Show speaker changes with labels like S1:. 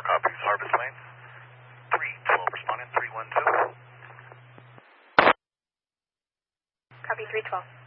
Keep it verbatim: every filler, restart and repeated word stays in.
S1: copies. Harvest Lane. three twelve responding, three one two.
S2: Copy three twelve.